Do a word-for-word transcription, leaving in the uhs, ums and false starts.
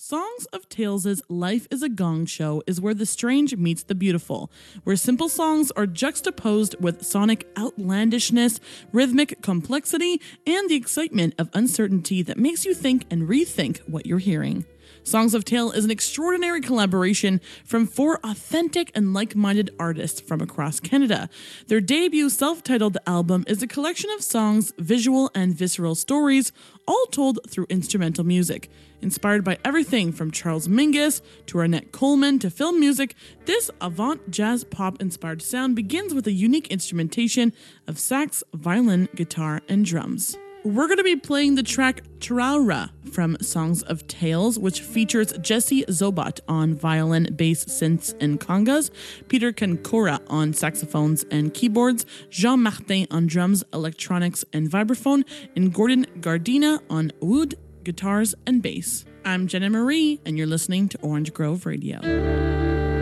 Songs of Tales' Life is a Gong Show is where the strange meets the beautiful, where simple songs are juxtaposed with sonic outlandishness, rhythmic complexity, and the excitement of uncertainty that makes you think and rethink what you're hearing. Songs of Tale is an extraordinary collaboration from four authentic and like-minded artists from across Canada. Their debut self-titled album is a collection of songs, visual and visceral stories, all told through instrumental music. Inspired by everything from Charles Mingus to Ornette Coleman to film music, this avant jazz pop-inspired sound begins with a unique instrumentation of sax, violin, guitar, and drums. We're going to be playing the track Traura from Songs of Tales, which features Jesse Zobat on violin, bass, synths, and congas, Peter Kankora on saxophones and keyboards, Jean Martin on drums, electronics, and vibraphone, and Gordon Gardina on oud, guitars, and bass. I'm Jenna Marie, and you're listening to Orange Grove Radio.